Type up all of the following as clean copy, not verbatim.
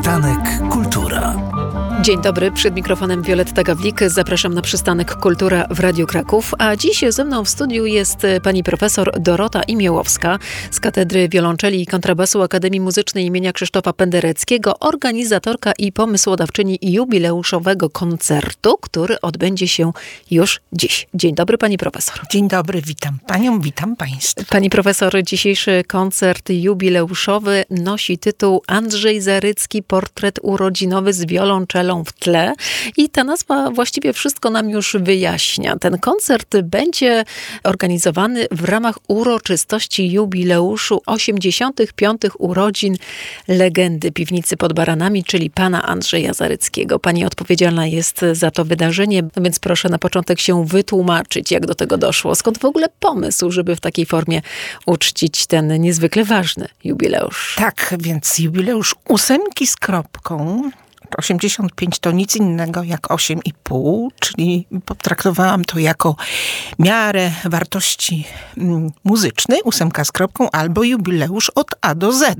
Przystanek Kultura. Dzień dobry, przed mikrofonem Wioletta Gawlik. Zapraszam na Przystanek Kultura w Radiu Kraków. A dziś ze mną w studiu jest pani profesor Dorota Imiełowska z Katedry Wiolonczeli i Kontrabasu Akademii Muzycznej imienia Krzysztofa Pendereckiego, organizatorka i pomysłodawczyni jubileuszowego koncertu, który odbędzie się już dziś. Dzień dobry, pani profesor. Dzień dobry, witam panią, witam państwa. Pani profesor, dzisiejszy koncert jubileuszowy nosi tytuł Andrzej Zarycki, portret urodzinowy z wiolonczelą w tle. I ta nazwa właściwie wszystko nam już wyjaśnia. Ten koncert będzie organizowany w ramach uroczystości jubileuszu 85. urodzin legendy Piwnicy pod Baranami, czyli pana Andrzeja Zaryckiego. Pani odpowiedzialna jest za to wydarzenie, więc proszę na początek się wytłumaczyć, jak do tego doszło. Skąd w ogóle pomysł, żeby w takiej formie uczcić ten niezwykle ważny jubileusz? Tak, więc jubileusz 8 z kropką. 85 to nic innego jak 8,5, czyli potraktowałam to jako miarę wartości muzycznej, 8 z kropką, albo jubileusz od A do Z.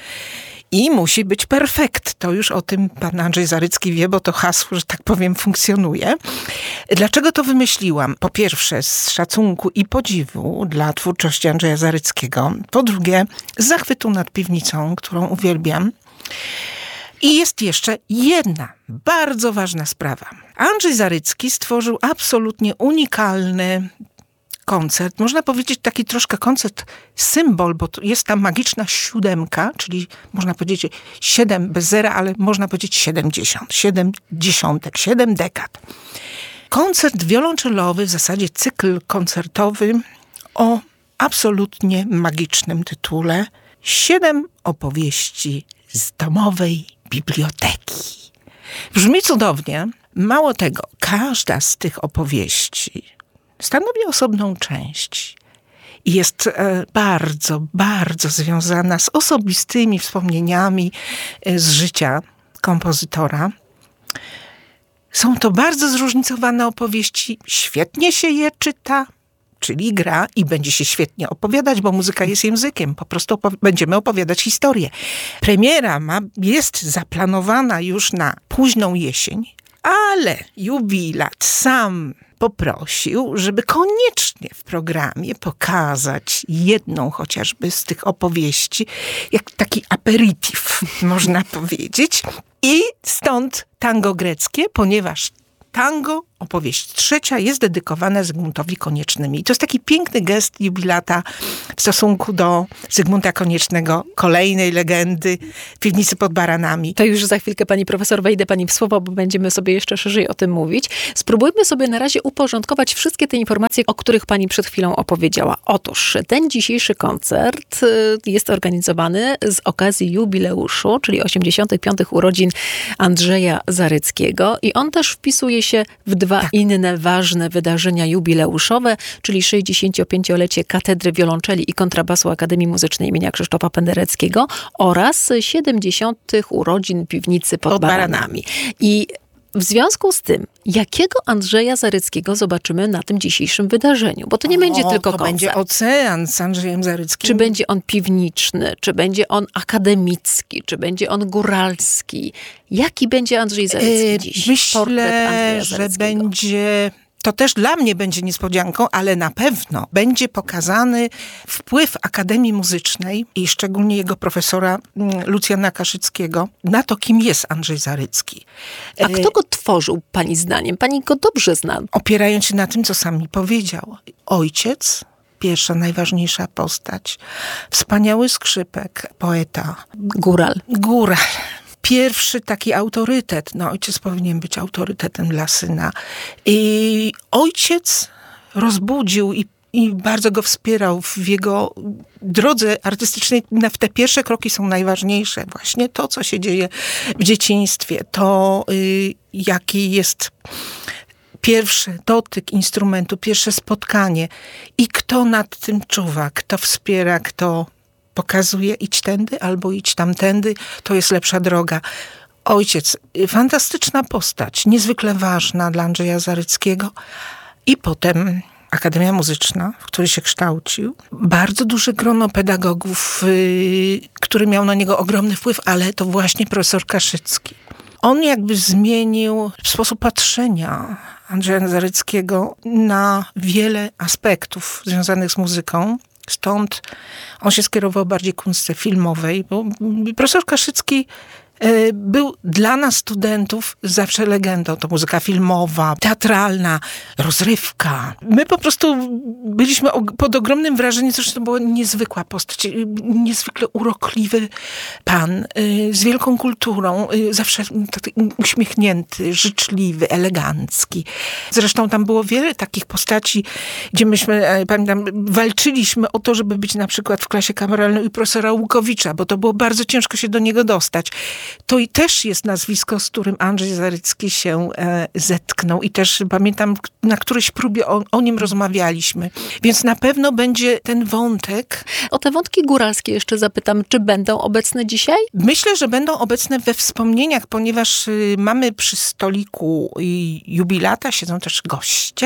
I musi być perfekt. To już o tym pan Andrzej Zarycki wie, bo to hasło, że tak powiem, funkcjonuje. Dlaczego to wymyśliłam? Po pierwsze, z szacunku i podziwu dla twórczości Andrzeja Zaryckiego. Po drugie, z zachwytu nad piwnicą, którą uwielbiam. I jest jeszcze jedna bardzo ważna sprawa. Andrzej Zarycki stworzył absolutnie unikalny koncert. Można powiedzieć taki troszkę koncert symbol, bo jest tam magiczna 7, czyli można powiedzieć 7 bez zera, ale można powiedzieć 70. 7 dziesiątek, 7 dekad. Koncert wiolonczelowy, w zasadzie cykl koncertowy o absolutnie magicznym tytule 7 opowieści z domowej biblioteki. Brzmi cudownie. Mało tego, każda z tych opowieści stanowi osobną część i jest bardzo, bardzo związana z osobistymi wspomnieniami z życia kompozytora. Są to bardzo zróżnicowane opowieści, świetnie się je czyta, czyli gra i będzie się świetnie opowiadać, bo muzyka jest językiem. Po prostu będziemy opowiadać historię. Premiera jest zaplanowana już na późną jesień, ale jubilat sam poprosił, żeby koniecznie w programie pokazać jedną chociażby z tych opowieści, jak taki aperitif, można powiedzieć. I stąd tango greckie, ponieważ tango, opowieść 3, jest dedykowana Zygmuntowi Koniecznemu. I to jest taki piękny gest jubilata w stosunku do Zygmunta Koniecznego, kolejnej legendy Piwnicy pod Baranami. To już za chwilkę, pani profesor, wejdę pani w słowo, bo będziemy sobie jeszcze szerzej o tym mówić. Spróbujmy sobie na razie uporządkować wszystkie te informacje, o których pani przed chwilą opowiedziała. Otóż ten dzisiejszy koncert jest organizowany z okazji jubileuszu, czyli 85. urodzin Andrzeja Zaryckiego i on też wpisuje się w dwa inne ważne wydarzenia jubileuszowe, czyli 65-lecie Katedry Wiolonczeli i Kontrabasu Akademii Muzycznej imienia Krzysztofa Pendereckiego oraz 70. urodzin Piwnicy pod Baranami. I w związku z tym, jakiego Andrzeja Zaryckiego zobaczymy na tym dzisiejszym wydarzeniu? Bo to nie będzie tylko koncert. Będzie ocean z Andrzejem Zaryckim. Czy będzie on piwniczny, czy będzie on akademicki, czy będzie on góralski? Jaki będzie Andrzej Zarycki dziś? Myślę, że będzie... To też dla mnie będzie niespodzianką, ale na pewno będzie pokazany wpływ Akademii Muzycznej i szczególnie jego profesora Lucjana Kaszyckiego na to, kim jest Andrzej Zarycki. A kto go tworzył, pani zdaniem? Pani go dobrze zna. Opierając się na tym, co sam mi powiedział. Ojciec, pierwsza, najważniejsza postać. Wspaniały skrzypek, poeta. Góral. Pierwszy taki autorytet. No, ojciec powinien być autorytetem dla syna. I ojciec rozbudził i bardzo go wspierał w jego drodze artystycznej. W te pierwsze kroki są najważniejsze. Właśnie to, co się dzieje w dzieciństwie. To, jaki jest pierwszy dotyk instrumentu, pierwsze spotkanie. I kto nad tym czuwa, kto wspiera, kto pokazuje idź tędy albo idź tamtędy, to jest lepsza droga. Ojciec, fantastyczna postać, niezwykle ważna dla Andrzeja Zaryckiego. I potem Akademia Muzyczna, w której się kształcił. Bardzo duże grono pedagogów, który miał na niego ogromny wpływ, ale to właśnie profesor Kaszycki. On jakby zmienił sposób patrzenia Andrzeja Zareckiego na wiele aspektów związanych z muzyką. Stąd on się skierował bardziej ku kunstce filmowej, bo profesor Kaszycki był dla nas, studentów, zawsze legendą. To muzyka filmowa, teatralna, rozrywka. My po prostu byliśmy pod ogromnym wrażeniem, zresztą to była niezwykła postać, niezwykle urokliwy pan, z wielką kulturą, zawsze taki uśmiechnięty, życzliwy, elegancki. Zresztą tam było wiele takich postaci, gdzie myśmy, pamiętam, walczyliśmy o to, żeby być na przykład w klasie kameralnej u profesora Łukowicza, bo to było bardzo ciężko się do niego dostać. To i też jest nazwisko, z którym Andrzej Zarecki się zetknął i też pamiętam, na którejś próbie o nim rozmawialiśmy. Więc na pewno będzie ten wątek. O te wątki góralskie jeszcze zapytam, czy będą obecne dzisiaj? Myślę, że będą obecne we wspomnieniach, ponieważ mamy przy stoliku jubilata, siedzą też goście,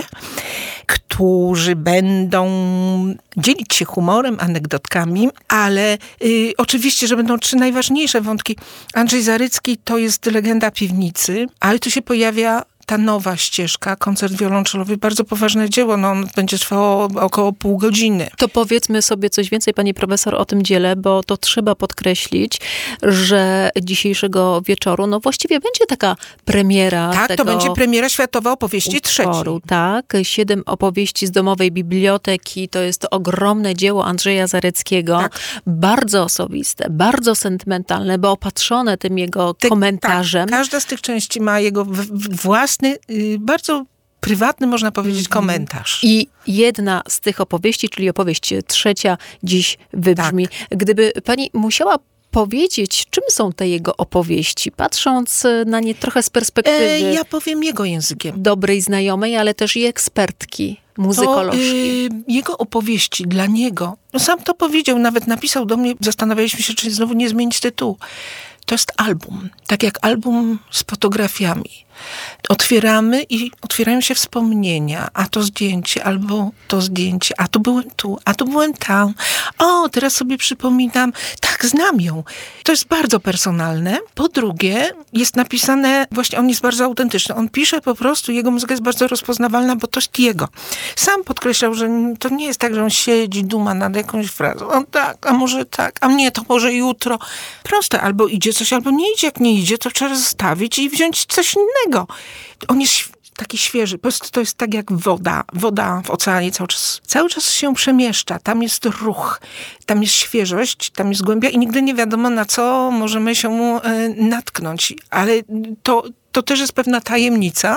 którzy będą dzielić się humorem, anegdotkami, ale oczywiście, że będą 3 najważniejsze wątki. Andrzej Zarecki to jest legenda piwnicy, ale tu się pojawia ta nowa ścieżka, koncert wiolonczelowy, bardzo poważne dzieło, on będzie trwało około pół godziny. To powiedzmy sobie coś więcej, pani profesor, o tym dziele, bo to trzeba podkreślić, że dzisiejszego wieczoru, właściwie będzie taka premiera Tak, to będzie premiera Światowa Opowieści utworu, trzeciej. Tak, 7 opowieści z domowej biblioteki, to jest ogromne dzieło Andrzeja Zareckiego, tak. Bardzo osobiste, bardzo sentymentalne, bo opatrzone tym jego komentarzem. Tak, każda z tych części ma jego własny, bardzo prywatny, można powiedzieć, komentarz. I jedna z tych opowieści, czyli opowieść 3, dziś wybrzmi. Tak. Gdyby pani musiała powiedzieć, czym są te jego opowieści, patrząc na nie trochę z perspektywy... Ja powiem jego językiem. Dobrej znajomej, ale też i ekspertki, muzykolożki. Jego opowieści dla niego, sam to powiedział, nawet napisał do mnie, zastanawialiśmy się, czy znowu nie zmienić tytułu. To jest album, tak jak album z fotografiami. Otwieramy i otwierają się wspomnienia, a to zdjęcie, albo to zdjęcie, a to byłem tu, a to byłem tam. O, teraz sobie przypominam, tak, znam ją. To jest bardzo personalne. Po drugie, jest napisane, właśnie on jest bardzo autentyczny. On pisze po prostu, jego muzyka jest bardzo rozpoznawalna, bo to jest jego. Sam podkreślał, że to nie jest tak, że on siedzi, duma nad jakąś frazą. On tak, a może tak, a nie, to może jutro. Proste, albo idzie coś, albo nie idzie. Jak nie idzie, to trzeba zostawić i wziąć coś innego. On jest taki świeży. Po prostu to jest tak jak woda. Woda w oceanie cały czas się przemieszcza. Tam jest ruch, tam jest świeżość, tam jest głębia i nigdy nie wiadomo, na co możemy się natknąć. Ale to też jest pewna tajemnica.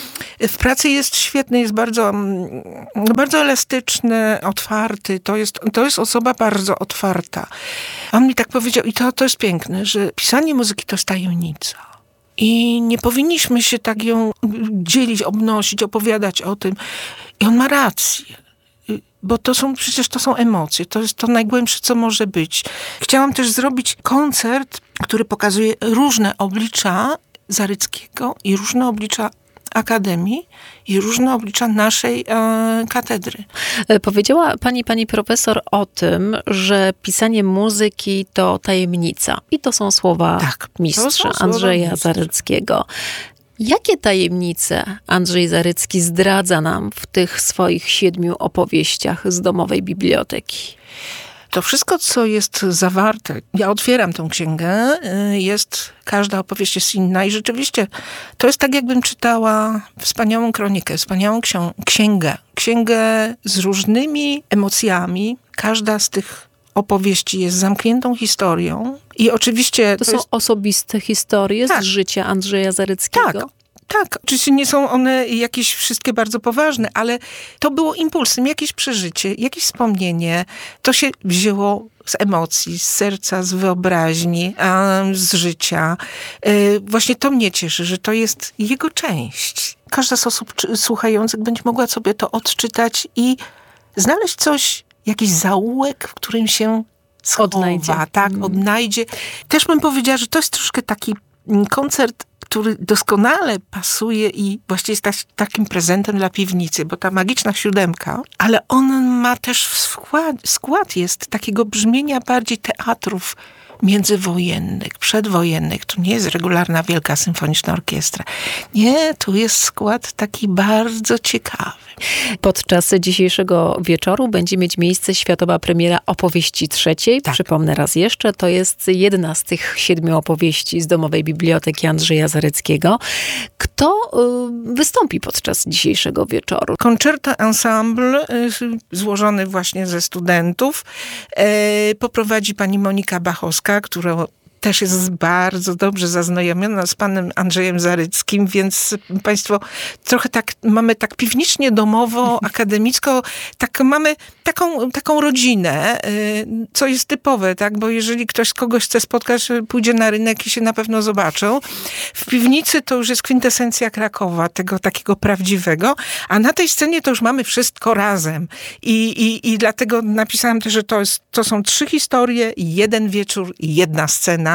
W pracy jest świetny, jest bardzo, bardzo elastyczny, otwarty. To jest osoba bardzo otwarta. On mi tak powiedział, i to jest piękne, że pisanie muzyki to jest tajemnica. I nie powinniśmy się tak ją dzielić, obnosić, opowiadać o tym. I on ma rację. Bo przecież to są emocje. To jest to najgłębsze, co może być. Chciałam też zrobić koncert, który pokazuje różne oblicza Zareckiego i różne oblicza Akademii i różne oblicza naszej katedry. Powiedziała pani profesor o tym, że pisanie muzyki to tajemnica. I to są słowa mistrza Andrzeja Zareckiego. Jakie tajemnice Andrzej Zarecki zdradza nam w tych swoich 7 opowieściach z domowej biblioteki? To wszystko, co jest zawarte, ja otwieram tę księgę, każda opowieść jest inna i rzeczywiście to jest tak, jakbym czytała wspaniałą kronikę, wspaniałą księgę z różnymi emocjami. Każda z tych opowieści jest zamkniętą historią i oczywiście... To są osobiste historie z życia Andrzeja Zareckiego? Tak, oczywiście nie są one jakieś wszystkie bardzo poważne, ale to było impulsem, jakieś przeżycie, jakieś wspomnienie. To się wzięło z emocji, z serca, z wyobraźni, z życia. Właśnie to mnie cieszy, że to jest jego część. Każda z osób słuchających będzie mogła sobie to odczytać i znaleźć coś, jakiś zaułek, w którym się schowa, odnajdzie. Też bym powiedziała, że to jest troszkę taki koncert który doskonale pasuje i właściwie jest takim prezentem dla piwnicy, bo ta magiczna 7, ale on ma też skład jest takiego brzmienia bardziej teatrów międzywojennych, przedwojennych. Tu nie jest regularna wielka symfoniczna orkiestra. Nie, tu jest skład taki bardzo ciekawy. Podczas dzisiejszego wieczoru będzie mieć miejsce światowa premiera opowieści 3. Tak. Przypomnę raz jeszcze, to jest jedna z tych 7 opowieści z Domowej Biblioteki Andrzeja Zareckiego. Kto wystąpi podczas dzisiejszego wieczoru? Concerto Ensemble, złożony właśnie ze studentów, poprowadzi pani Monika Bachowska, która też jest bardzo dobrze zaznajomiona z panem Andrzejem Zareckim, więc państwo trochę mamy tak piwnicznie, domowo, akademicko, mamy taką rodzinę, co jest typowe, tak? Bo jeżeli ktoś kogoś chce spotkać, pójdzie na rynek i się na pewno zobaczą. W piwnicy to już jest kwintesencja Krakowa, tego takiego prawdziwego, a na tej scenie to już mamy wszystko razem. I dlatego napisałam też, że to są 3 historie, 1 wieczór i 1 scena.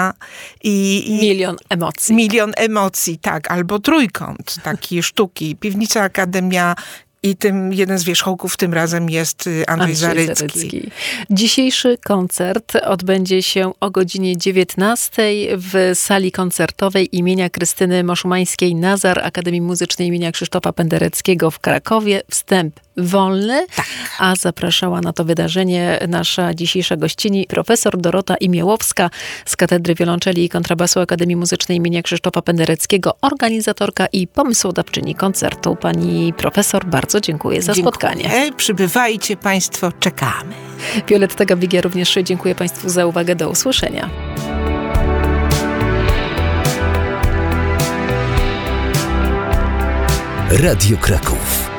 Milion emocji. Milion emocji, tak. Albo trójkąt takiej sztuki. Piwnica, Akademia i jeden z wierzchołków tym razem jest Andrzej Zarecki. Dzisiejszy koncert odbędzie się o godzinie 19 w sali koncertowej imienia Krystyny Moszumańskiej-Nazar Akademii Muzycznej imienia Krzysztofa Pendereckiego w Krakowie. Wstęp wolny, tak. A zapraszała na to wydarzenie nasza dzisiejsza gościni, profesor Dorota Imiełowska z Katedry Wiolonczeli i Kontrabasu Akademii Muzycznej imienia Krzysztofa Pendereckiego, organizatorka i pomysłodawczyni koncertu. Pani profesor, bardzo dziękuję za spotkanie. Przybywajcie państwo, czekamy. Violetta Gabigia również dziękuję państwu za uwagę. Do usłyszenia. Radio Kraków.